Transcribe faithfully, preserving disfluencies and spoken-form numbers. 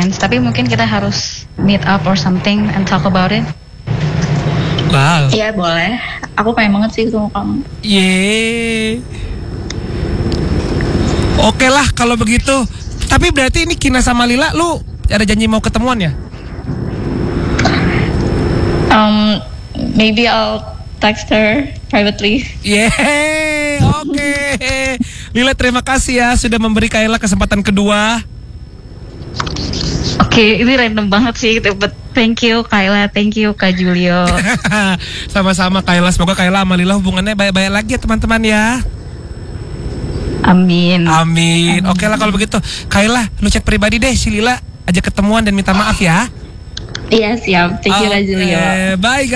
chance, tapi mungkin kita harus meet up or something and talk about it. Wow. Iya boleh. Aku pengen banget sih ketemu kamu. Yeay. Oke lah kalau begitu. Tapi berarti ini Kina sama Lila, lu ada janji mau ketemuan ya? Um, maybe I'll text her privately. Yeay, oke. Lila terima kasih ya sudah memberi Kayla kesempatan kedua. Oke, okay, ini random banget sih, but thank you Kayla, thank you Kak Julio. Sama-sama Kayla, semoga Kayla sama Lila hubungannya baik-baik lagi ya teman-teman ya. Amin. Amin. Oke lah kalau begitu, Kayla, lu chat pribadi deh si Lila, ajak ketemuan dan minta maaf ya. Iya siap, thank you Kak Julio. Bye guys.